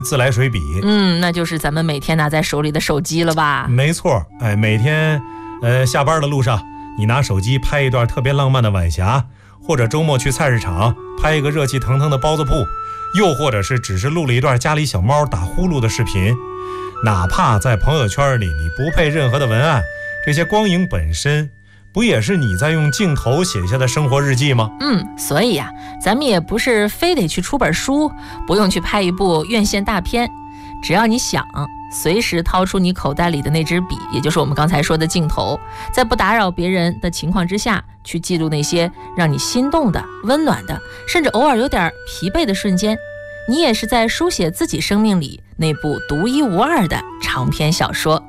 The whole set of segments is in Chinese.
自来水笔。 那就是咱们每天拿在手里的手机了吧？ 没错，每天下班的路上，你拿手机拍一段特别浪漫的晚霞，或者周末去菜市场拍一个热气腾腾的包子铺，又或者是只是录了一段家里小猫打呼噜的视频。哪怕在朋友圈里你不配任何的文案，这些光影本身不也是你在用镜头写下的生活日记吗？ 所以咱们也不是非得去出本书，不用去拍一部院线大片，只要你想，随时掏出你口袋里的那支笔，也就是我们刚才说的镜头，在不打扰别人的情况之下，去记录那些让你心动的、温暖的，甚至偶尔有点疲惫的瞬间，你也是在书写自己生命里那部独一无二的长篇小说。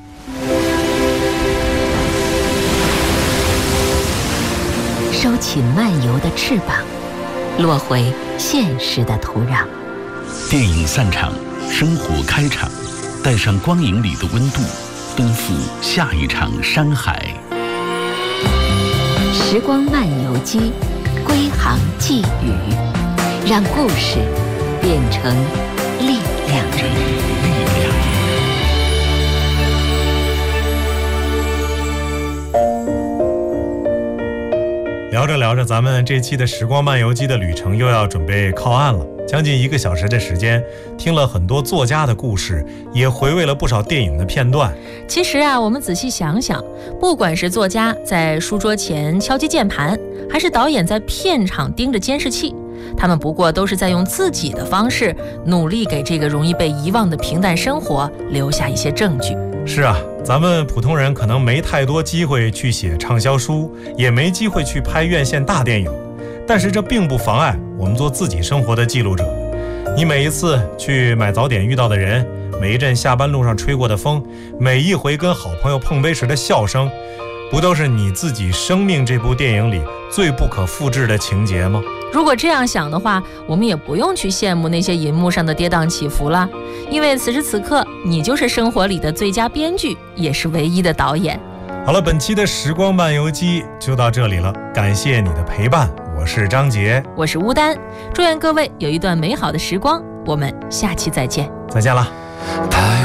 收起漫游的翅膀，落回现实的土壤。 电影散场，生活开场，带上光影里的温度，奔赴下一场山海。 时光漫游机，归航寄语，让故事变成力量。 聊着聊着，咱们这期的时光漫游机的旅程又要准备靠岸了。将近1个小时的时间，听了很多作家的故事，也回味了不少电影的片段。 其实我们仔细想想，不管是作家在书桌前敲击键盘，还是导演在片场盯着监视器，他们不过都是在用自己的方式，努力给这个容易被遗忘的平淡生活留下一些证据。 是咱们普通人可能没太多机会去写畅销书，也没机会去拍院线大电影，但是这并不妨碍我们做自己生活的记录者。你每一次去买早点遇到的人，每一阵下班路上吹过的风，每一回跟好朋友碰杯时的笑声，不都是你自己生命这部电影里最不可复制的情节吗？ 如果这样想的话，我们也不用去羡慕那些银幕上的跌宕起伏了，因为此时此刻你就是生活里的最佳编剧，也是唯一的导演。 好了，本期的时光漫游机就到这里了，感谢你的陪伴，我是张杰， 我是乌丹，祝愿各位有一段美好的时光，我们下期再见。 再见了。